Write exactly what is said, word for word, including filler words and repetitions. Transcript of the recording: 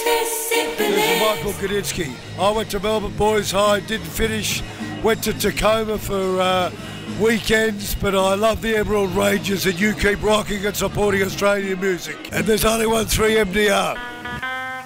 this, it This is believes. Michael Gudinski. I went to Melbourne Boys High, didn't finish, went to Tacoma for uh, weekends, but I love the Emerald Rangers and you keep rocking and supporting Australian music. And there's only one three M D R.